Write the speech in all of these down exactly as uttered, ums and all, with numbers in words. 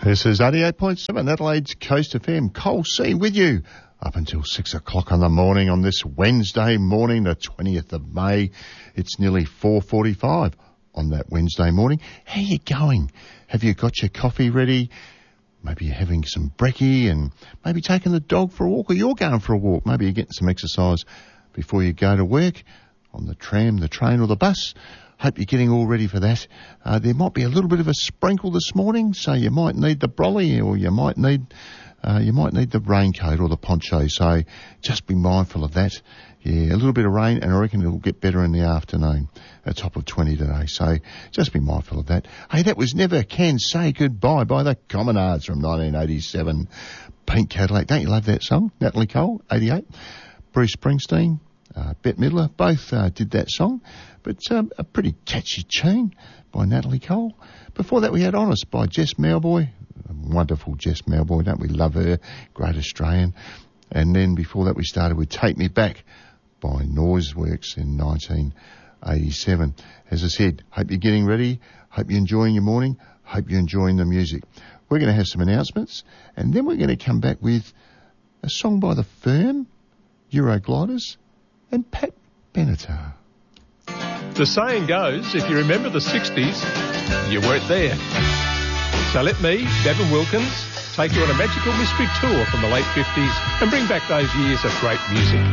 This is eighty-eight point seven Adelaide's Coast F M. Cole C with you up until six o'clock in the morning on this Wednesday morning, the twentieth of May. It's nearly four forty-five on that Wednesday morning. How you going? Have you got your coffee ready? Maybe you're having some brekkie and maybe taking the dog for a walk, or you're going for a walk. Maybe you're getting some exercise before you go to work on the tram, the train or the bus. Hope you're getting all ready for that. Uh, there might be a little bit of a sprinkle this morning, so you might need the brolly, or you might need uh, you might need the raincoat or the poncho. So just be mindful of that. Yeah, a little bit of rain, and I reckon it'll get better in the afternoon. A top of twenty today, so just be mindful of that. Hey, that was Never Can Say Goodbye by the Commonards from nineteen eighty-seven. Pink Cadillac. Don't you love that song? Natalie Cole, eighty-eight. Bruce Springsteen, uh, Bette Midler, both uh, did that song. But um, a pretty catchy tune by Natalie Cole. Before that, we had Honest by Jess Mauboy. Wonderful Jess Mauboy, don't we love her? Great Australian. And then before that, we started with Take Me Back by Noiseworks in nineteen eighty-seven. As I said, hope you're getting ready. Hope you're enjoying your morning. Hope you're enjoying the music. We're going to have some announcements, and then we're going to come back with a song by The Firm, Eurogliders, and Pat Benatar. The saying goes, if you remember the sixties, you weren't there. So let me, Bevan Wilkins, take you on a magical mystery tour from the late fifties and bring back those years of great music.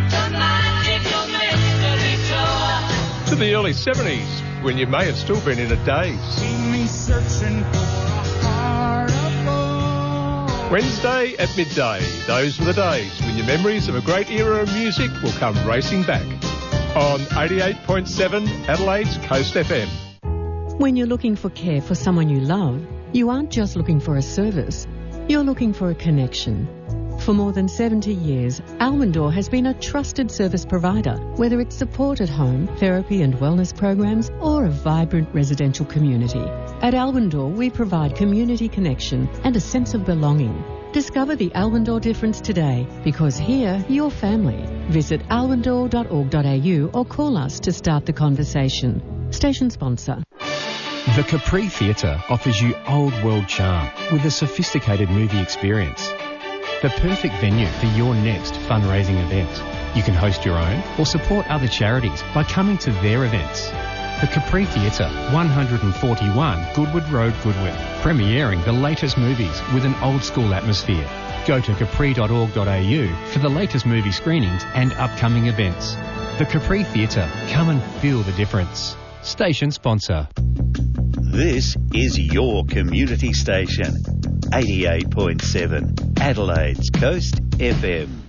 To the early seventies, when you may have still been in a daze. Wednesday at midday, those were the days when your memories of a great era of music will come racing back. On eighty-eight point seven Adelaide's Coast F M. When you're looking for care for someone you love, you aren't just looking for a service, you're looking for a connection. For more than seventy years, Almondor has been a trusted service provider, whether it's support at home, therapy and wellness programs, or a vibrant residential community. At Almondor, we provide community connection and a sense of belonging. Discover the Almondor difference today, because here you're family. Visit almondor dot org dot a u or call us to start the conversation. Station sponsor. The Capri Theatre offers you old world charm with a sophisticated movie experience. The perfect venue for your next fundraising event. You can host your own or support other charities by coming to their events. The Capri Theatre, one forty-one Goodwood Road, Goodwood, premiering the latest movies with an old school atmosphere. Go to capri dot org dot a u for the latest movie screenings and upcoming events. The Capri Theatre, come and feel the difference. Station sponsor. This is your community station, eighty-eight point seven Adelaide's Coast F M.